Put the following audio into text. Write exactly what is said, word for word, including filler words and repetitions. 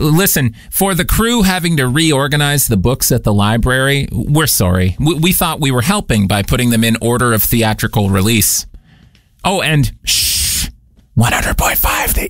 listen, for the crew having to reorganize the books at the library, we're sorry. We, we thought we were helping by putting them in order of theatrical release. Oh, and shh, one hundred point five, the